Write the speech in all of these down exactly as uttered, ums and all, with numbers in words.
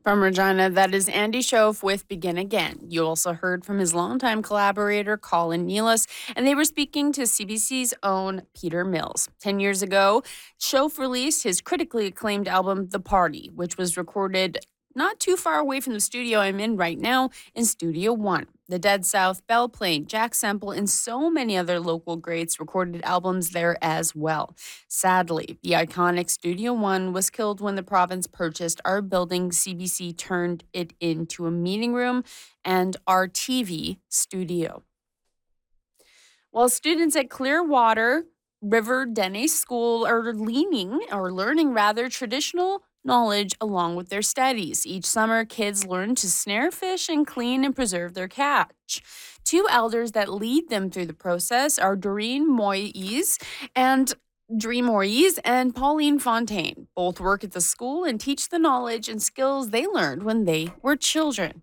From Regina, that is Andy Schoaf with Begin Again. You also heard from his longtime collaborator, Colin Nealis, and they were speaking to C B C's own Peter Mills. Ten years ago, Schoaf released his critically acclaimed album, The Party, which was recorded not too far away from the studio I'm in right now in Studio One. The Dead South, Bell Plain, Jack Semple, and so many other local greats recorded albums there as well. Sadly, the iconic Studio One was killed when the province purchased our building. C B C turned it into a meeting room and our T V studio. While students at Clearwater River Dene School are leaning or learning rather traditional knowledge along with their studies. Each summer, kids learn to snare fish and clean and preserve their catch. Two elders that lead them through the process are Doreen Moyes and Dream Moyes and Pauline Fontaine. Both work at the school and teach the knowledge and skills they learned when they were children.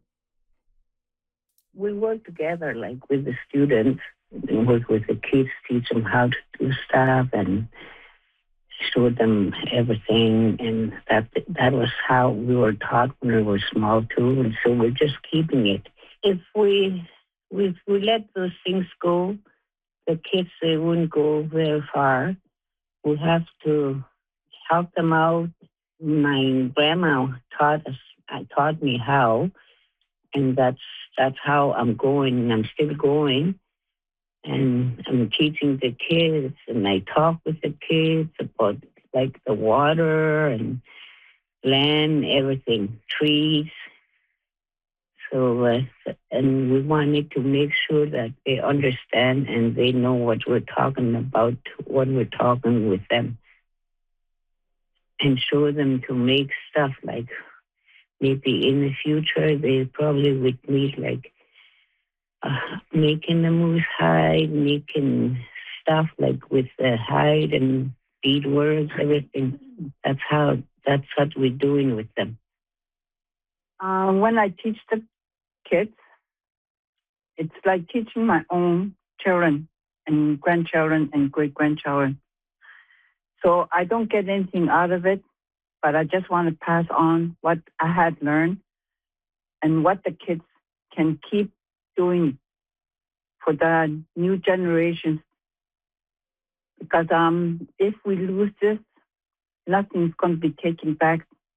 We work together, like with the students, and work with the kids, teach them how to do stuff, and show them everything. And that that was how we were taught when we were small too. And so we're just keeping it. If we if we let those things go, the kids they wouldn't go very far. We have to help them out. My grandma taught us, uh, taught me how, and that's that's how I'm going. And I'm still going, and I'm teaching the kids, and I talk with the kids about like the water and land, everything, trees. So, uh, and we wanted to make sure that they understand and they know what we're talking about when we're talking with them, and show them to make stuff like maybe in the future they probably would need like uh, making the moose hide, making stuff like with the hide and beadwork, everything. That's how, that's what we're doing with them. Uh, when I teach the kids, it's like teaching my own children and grandchildren and great-grandchildren. So I don't get anything out of it, but I just want to pass on what I had learned and what the kids can keep doing for the new generations. Because um, if we lose this, nothing's going to be taken back